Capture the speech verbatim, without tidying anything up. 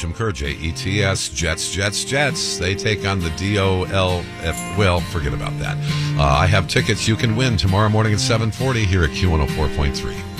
Jim Kerr, J E T S, Jets, Jets, Jets. They take on the D O L F. Well, forget about that. Uh, I have tickets you can win tomorrow morning at seven forty here at Q one oh four point three.